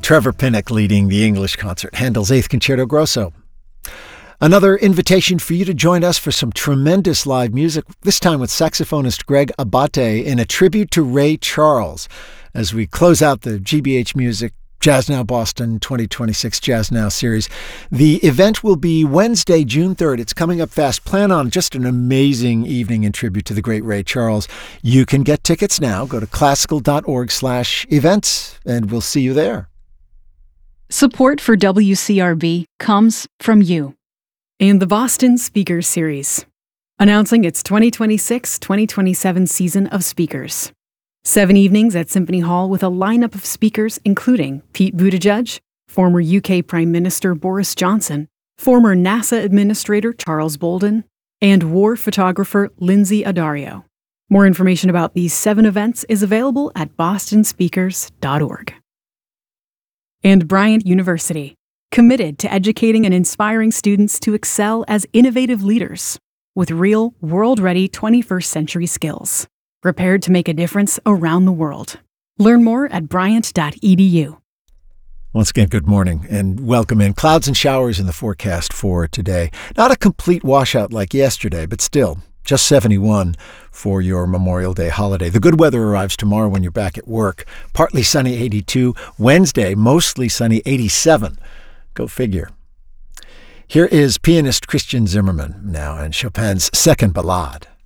Trevor Pinnock leading the English concert, Handel's Eighth Concerto Grosso. Another invitation for you to join us for some tremendous live music, this time with saxophonist Greg Abate in a tribute to Ray Charles, as we close out the GBH Music Jazz Now Boston 2026 Jazz Now series. The event will be Wednesday, June 3rd. It's coming up fast. Plan on just an amazing evening in tribute to the great Ray Charles. You can get tickets now. Go to classical.org/events, and we'll see you there. Support for WCRB comes from you. And the Boston Speakers Series, announcing its 2026-2027 season of speakers. 7 evenings at Symphony Hall with a lineup of speakers including Pete Buttigieg, former UK Prime Minister Boris Johnson, former NASA Administrator Charles Bolden, and war photographer Lindsay Addario. More information about these 7 events is available at bostonspeakers.org. And Bryant University, committed to educating and inspiring students to excel as innovative leaders with real, world-ready 21st century skills. Prepared to make a difference around the world. Learn more at bryant.edu. Once again, good morning and welcome in. Clouds and showers in the forecast for today. Not a complete washout like yesterday, but still just 71 for your Memorial Day holiday. The good weather arrives tomorrow when you're back at work. Partly sunny, 82. Wednesday, mostly sunny, 87. Go figure. Here is pianist Christian Zimmerman now and Chopin's Second Ballade.